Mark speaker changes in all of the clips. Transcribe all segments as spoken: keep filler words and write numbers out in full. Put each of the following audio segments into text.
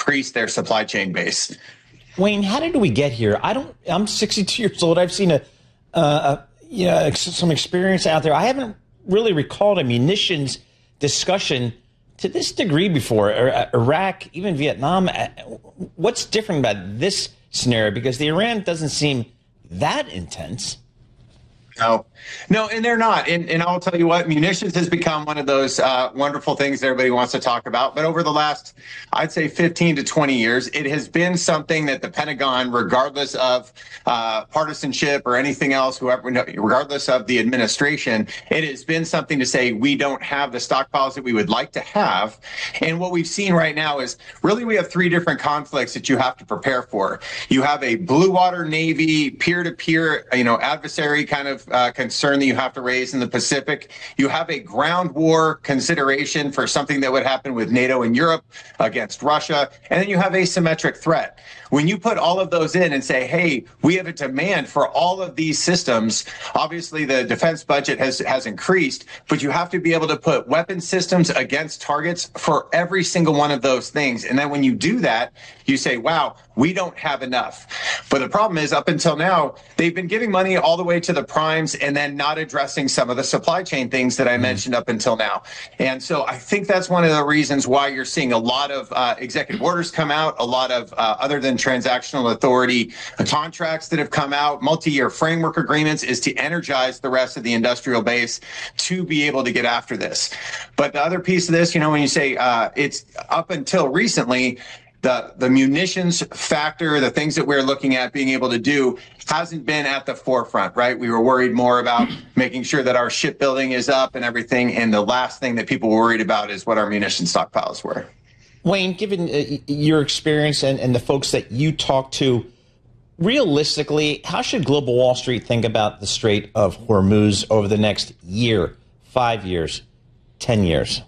Speaker 1: increase their supply chain base.
Speaker 2: Wayne, how did we get here? I don't. I'm sixty-two years old. I've seen a, uh, a you know, some experience out there. I haven't really recalled a munitions discussion to this degree before. Iraq, even Vietnam. What's different about this scenario? Because the Iran doesn't seem that intense.
Speaker 1: No, no, and they're not. And, and I'll tell you what, munitions has become one of those uh, wonderful things that everybody wants to talk about. But over the last, I'd say fifteen to twenty years, it has been something that the Pentagon, regardless of uh, partisanship or anything else, whoever, regardless of the administration, it has been something to say we don't have the stockpiles that we would like to have. And what we've seen right now is really we have three different conflicts that you have to prepare for. You have a blue water Navy, peer-to-peer, you know, adversary kind of Uh, concern that you have to raise in the Pacific. You have a ground war consideration for something that would happen with NATO and Europe against Russia. And then you have asymmetric threat. When you put all of those in and say, hey, we have a demand for all of these systems, obviously the defense budget has, has increased, but you have to be able to put weapon systems against targets for every single one of those things. And then when you do that, you say, wow, we don't have enough. But the problem is, up until now, they've been giving money all the way to the primes and then not addressing some of the supply chain things that I mentioned up until now. And so I think that's one of the reasons why you're seeing a lot of uh, executive orders come out, a lot of uh, other than transactional authority contracts that have come out, multi-year framework agreements, is to energize the rest of the industrial base to be able to get after this. But the other piece of this, you know, when you say uh, it's up until recently, The, the munitions factor, the things that we're looking at being able to do hasn't been at the forefront, right? We were worried more about making sure that our shipbuilding is up and everything. And the last thing that people were worried about is what our munition stockpiles were.
Speaker 2: Wayne, given uh, your experience and, and the folks that you talk to, realistically, how should Global Wall Street think about the Strait of Hormuz over the next year, five years, ten years?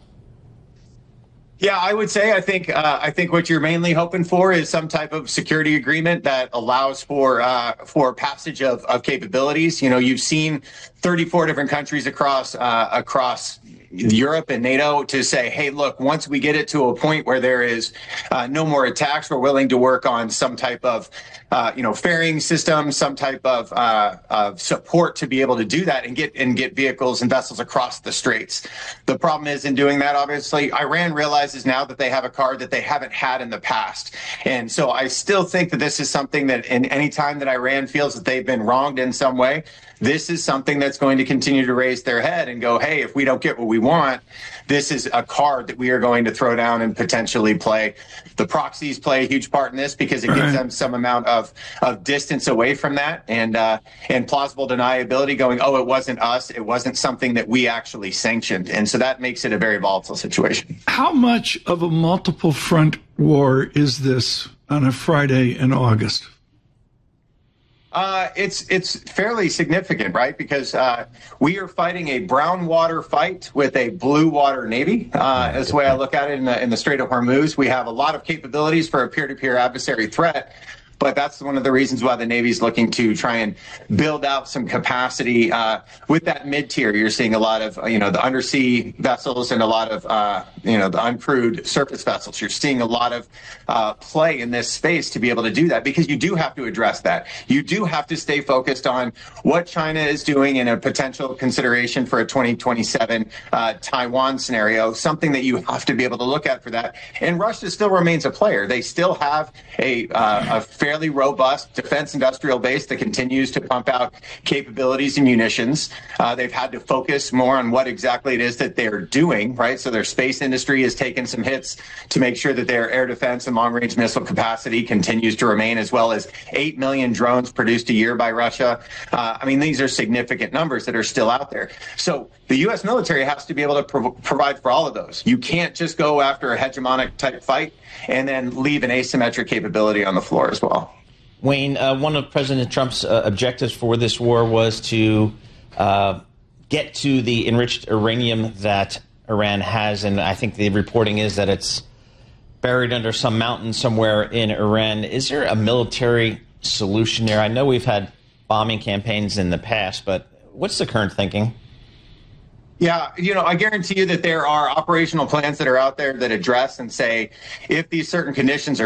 Speaker 1: Yeah, I would say I think uh, I think what you're mainly hoping for is some type of security agreement that allows for uh, for passage of, of capabilities. You know, you've seen thirty-four different countries across uh, across Europe and NATO to say, hey, look, once we get it to a point where there is uh, no more attacks, we're willing to work on some type of, uh, you know, ferrying system, some type of, uh, of support to be able to do that and get and get vehicles and vessels across the straits. The problem is in doing that, obviously, Iran realizes now that they have a card that they haven't had in the past. And so I still think that this is something that in any time that Iran feels that they've been wronged in some way, this is something that's going to continue to raise their head and go, hey, if we don't get what we want, this is a card that we are going to throw down and potentially play. The proxies play a huge part in this because it gives them some amount of, of distance away from that and uh, and plausible deniability going, oh, it wasn't us. It wasn't something that we actually sanctioned. And so that makes it a very volatile situation.
Speaker 3: How much of a multiple front war is this on a Friday in August?
Speaker 1: Uh, it's it's fairly significant, right? Because uh, we are fighting a brown water fight with a blue water Navy. Uh, that's the way I look at it in the, in the Strait of Hormuz. We have a lot of capabilities for a peer-to-peer adversary threat. But that's one of the reasons why the Navy is looking to try and build out some capacity uh, with that mid-tier. You're seeing a lot of, you know, the undersea vessels and a lot of, uh, you know, the uncrewed surface vessels. You're seeing a lot of uh, play in this space to be able to do that because you do have to address that. You do have to stay focused on what China is doing in a potential consideration for a twenty twenty-seven uh, Taiwan scenario, something that you have to be able to look at for that. And Russia still remains a player. They still have a, uh, a fair fairly robust defense industrial base that continues to pump out capabilities and munitions. Uh, they've had to focus more on what exactly it is that they're doing, right? So their space industry has taken some hits to make sure that their air defense and long-range missile capacity continues to remain, as well as eight million drones produced a year by Russia. Uh, I mean, these are significant numbers that are still out there. So the U S military has to be able to pro- provide for all of those. You can't just go after a hegemonic type fight and then leave an asymmetric capability on the floor as well.
Speaker 2: Wayne, uh, one of President Trump's uh, objectives for this war was to uh, get to the enriched uranium that Iran has, and I think the reporting is that it's buried under some mountain somewhere in Iran. Is there a military solution there? I know we've had bombing campaigns in the past, but what's the current thinking?
Speaker 1: Yeah, you know, I guarantee you that there are operational plans that are out there that address and say if these certain conditions are